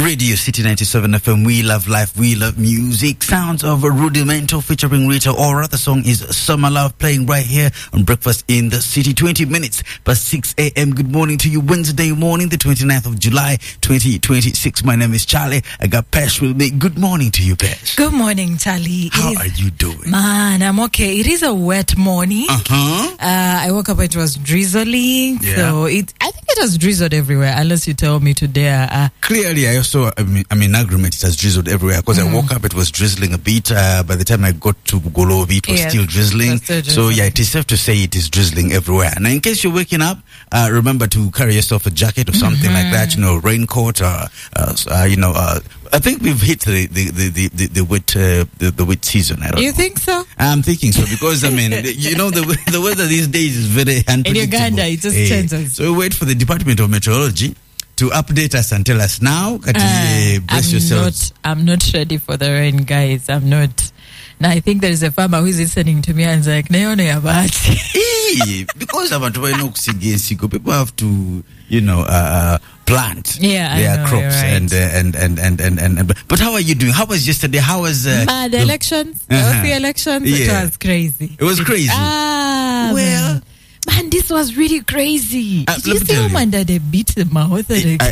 Radio City 97 FM, we love life, we love music. Sounds of a Rudimental featuring Rita Ora. The song is Summer Love, playing right here on Breakfast in the City. 20 minutes past 6 a.m. Good morning to you. Wednesday morning, the 29th of July, 2026. My name is Charlie. I got Pesh with me. Good morning to you, Pesh. Good morning, Charlie. How are you doing? Man, I'm okay. It is a wet morning. I woke up, it was drizzling. Yeah. So I think it has drizzled everywhere, unless you tell me today. Clearly, I also, I'm in agreement, it has drizzled everywhere, because I woke up, it was drizzling a bit. By the time I got to Golobi, it was still drizzling. So yeah, it is safe to say it is drizzling everywhere. Now, in case you're waking up, remember to carry yourself a jacket or something like that, raincoat, I think we've hit the wet season. I don't know. Think so? I'm thinking so, because the weather these days is very unpredictable. In Uganda, it just changes. So we wait for the Department of Meteorology to update us and tell us now. Brace yourselves. I'm not ready for the rain, guys. I'm not. Now, I think there is a farmer who is listening to me and is like, because people have to, plant their crops, right. and but how are you doing? How was yesterday? How was the elections? The elections. It was crazy. It was crazy. Man, this was really crazy. Did you see woman that they beat the mouth?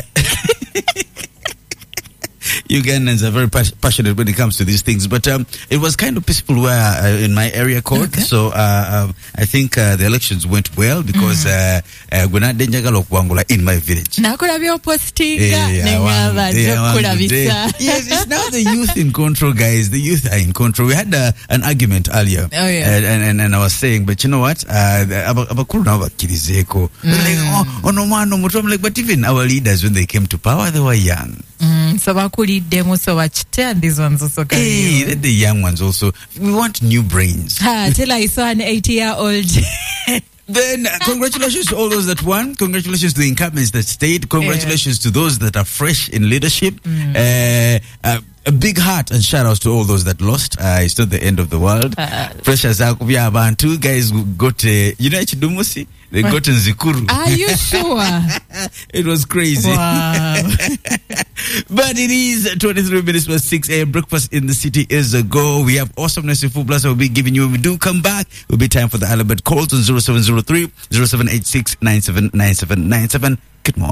Ugandans are very passionate when it comes to these things, but it was kind of peaceful where in my area code. Okay. So I think the elections went well, because in my village. Yes, it's now the youth in control, guys. The youth are in control. We had an argument earlier, and I was saying, but you know what? Like, but even our leaders, when they came to power, they were young. So and these ones also. Hey, the young ones also. We want new brains. Till I saw an 80-year-old. Then congratulations to all those that won. Congratulations to the incumbents that stayed. Congratulations to those that are fresh in leadership. A big heart and shout outs to all those that lost. It's not the end of the world. Pressures are two guys got Chidumusi. They got in Zikuru. Are you sure? It was crazy. Wow. But it is 23 minutes past 6 a.m. Breakfast in the City is a go. We have awesomeness in full blast. We'll be giving you when we do come back. It will be time for the Alibert calls on 0703 0786 979797. Good morning.